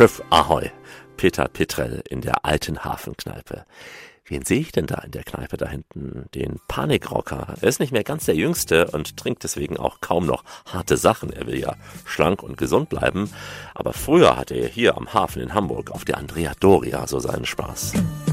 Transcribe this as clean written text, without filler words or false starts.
Schiff Ahoi. Peter Petrell in der alten Hafenkneipe. Wen sehe ich denn da in der Kneipe da hinten? Den Panikrocker. Er ist nicht mehr ganz der Jüngste und trinkt deswegen auch kaum noch harte Sachen. Er will ja schlank und gesund bleiben. Aber früher hatte er hier am Hafen in Hamburg auf der Andrea Doria so seinen Spaß.